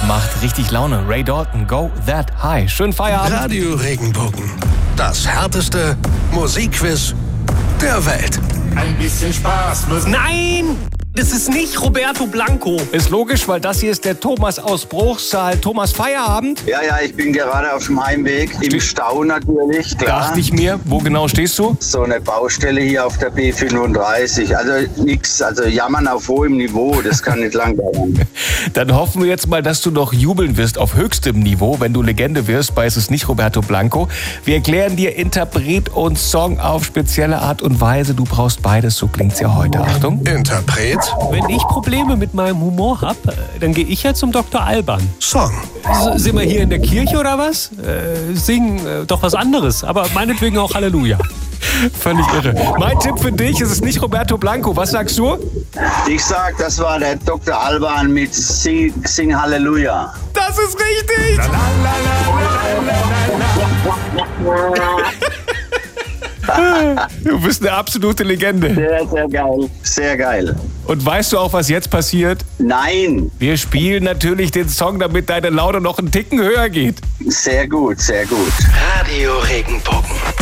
Macht richtig Laune. Ray Dalton, Go That High. Schönen Feierabend. Radio Regenbogen. Das härteste Musikquiz der Welt. Ein bisschen Spaß muss... Nein! Das ist nicht Roberto Blanco. Ist logisch, weil das hier ist der Thomas aus Bruchsal. Thomas, Feierabend? Ja, ich bin gerade auf dem Heimweg. Im Stau natürlich, klar. Dachte ich mir. Wo genau stehst du? So eine Baustelle hier auf der B35. Also nichts, jammern auf hohem Niveau, das kann nicht lang dauern. Dann hoffen wir jetzt mal, dass du noch jubeln wirst auf höchstem Niveau, wenn du Legende wirst, bei Es ist nicht Roberto Blanco. Wir erklären dir Interpret und Song auf spezielle Art und Weise. Du brauchst beides, so klingt's ja heute. Achtung. Interpret, Wenn ich Probleme mit meinem Humor habe, dann gehe ich ja zum Dr. Alban. Song. Sind wir hier in der Kirche oder was? Singen doch was anderes, aber meinetwegen auch Halleluja. Völlig irre. Mein Tipp für dich, es ist nicht Roberto Blanco. Was sagst du? Ich sag, das war der Dr. Alban mit Sing Halleluja. Das ist richtig! Du bist eine absolute Legende. Sehr, sehr geil. Sehr geil. Und weißt du auch, was jetzt passiert? Nein, Wir spielen natürlich den Song, damit deine Laune noch einen Ticken höher geht. sehr gut, sehr gut. Radio Regenbogen.